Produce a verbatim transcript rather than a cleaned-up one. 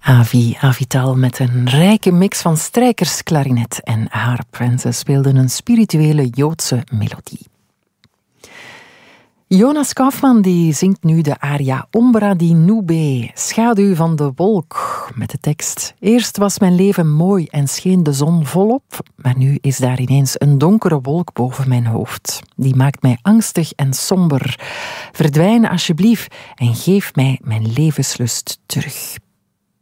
Avi Avital met een rijke mix van strijkers, klarinet en harp. En ze speelden een spirituele Joodse melodie. Jonas Kaufmann die zingt nu de aria Ombra di Nube, schaduw van de wolk, met de tekst: eerst was mijn leven mooi en scheen de zon volop, maar nu is daar ineens een donkere wolk boven mijn hoofd. Die maakt mij angstig en somber. Verdwijn alsjeblieft en geef mij mijn levenslust terug.